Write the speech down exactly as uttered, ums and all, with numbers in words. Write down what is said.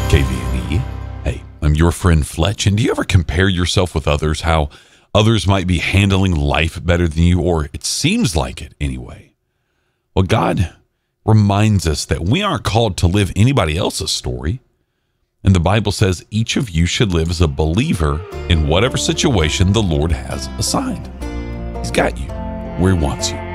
K V N E. Hey, I'm your friend Fletch, and do you ever compare yourself with others, how others might be handling life better than you, or it seems like it anyway? Well, God reminds us that we aren't called to live anybody else's story. And the Bible says each of you should live as a believer in whatever situation the Lord has assigned. He's got you where he wants you.